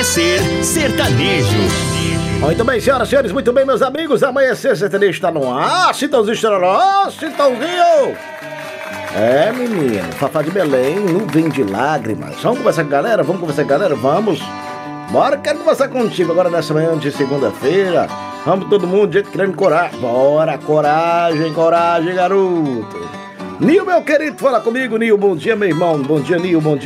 Amanhecer Sertanejo. Muito bem, senhoras e senhores, muito bem, meus amigos. Amanhecer Sertanejo está no ar. Chitãozinho está no ar. Chitãozinho. É, menino, Fafá de Belém, nuvem de lágrimas. Vamos conversar com a galera? Vamos. Bora, quero conversar contigo agora nessa manhã de segunda-feira. Vamos todo mundo, gente querendo coragem. Bora, coragem, garoto. Nil, meu querido, fala comigo, Nil. Bom dia, meu irmão. Bom dia, Nil. Bom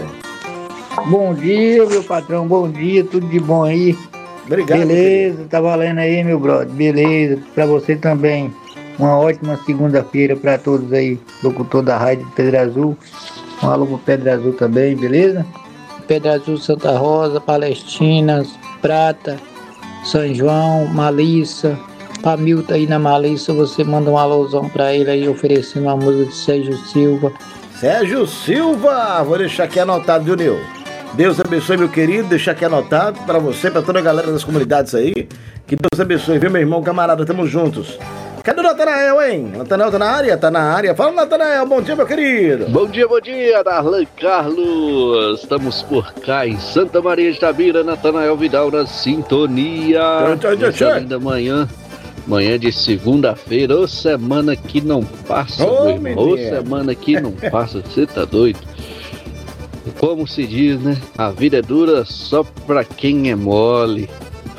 dia, meu patrão. Bom dia, tudo de bom aí. Obrigado. Beleza, tá valendo aí, meu brother. Beleza, pra você também. Uma ótima segunda-feira pra todos aí, locutor da Rádio Pedra Azul. Um alô pro Pedra Azul também, beleza? Pedra Azul, Santa Rosa, Palestina, Prata, São João, Malissa. Pra Milton aí na Malissa, você manda um alôzão pra ele aí, oferecendo uma música de Sérgio Silva. Sérgio Silva, vou deixar aqui anotado, viu, Nil? Deus abençoe, meu querido, deixar aqui anotado pra você, pra toda a galera das comunidades aí. Que Deus abençoe, viu, meu irmão, camarada, tamo juntos. Cadê o Natanael, hein? Natanael tá na área? Tá na área. Fala, Natanael, bom dia, meu querido. Bom dia, Darlan Carlos. Estamos por cá em Santa Maria de Itabira, Natanael Vidal na sintonia. Essa linda manhã de segunda-feira. Ô, semana que não passa, meu irmão. Ô, semana que não passa, você tá doido? Como se diz, né? A vida é dura só pra quem é mole.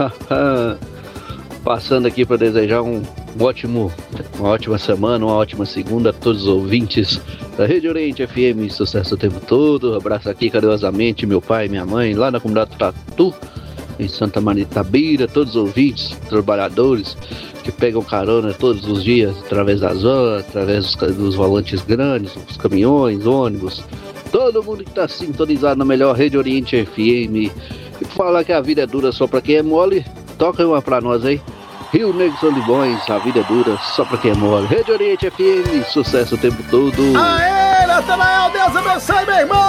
Passando aqui para desejar uma ótima semana, uma ótima segunda a todos os ouvintes da Rede Oriente FM, sucesso o tempo todo. Abraço aqui carinhosamente meu pai e minha mãe lá na comunidade Tatu, em Santa Maria de Itabira, todos os ouvintes, trabalhadores que pegam carona todos os dias através das vans, através dos volantes grandes, os caminhões, ônibus, todo mundo que está sintonizado na melhor Rede Oriente FM. E falar que a vida é dura só para quem é mole, toca uma pra nós aí. Rio Negro Solimões, a vida é dura só pra quem é mole. Rede Oriente FM, sucesso o tempo todo. Aê, Natanael, Deus abençoe, meu irmão.